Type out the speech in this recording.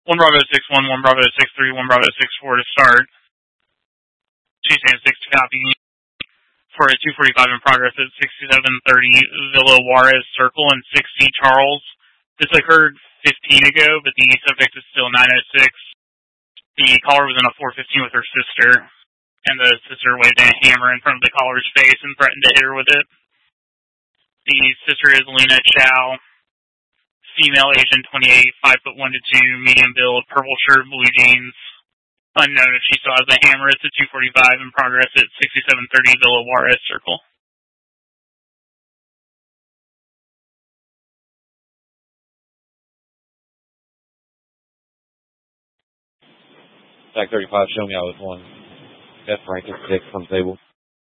1 Bravo 6-1, 1 Bravo 6-3, 1 Bravo 6-4 to start. 2 Stand 6 to copy. For a 245 in progress at 6730 Villa Juarez Circle and 60 Charles. This occurred 15 ago, but the subject is still 906. The caller was in a 415 with her sister, and the sister waved a hammer in front of the caller's face and threatened to hit her with it. The sister is Lena Chow, female, Asian, 28, 5'1" to 2, medium build, purple shirt, blue jeans. Unknown if she still has the hammer. It's a 245 in progress at 6730 Villa Juarez Circle. Stack 35, show me I was 1. F rank is 6 on the table.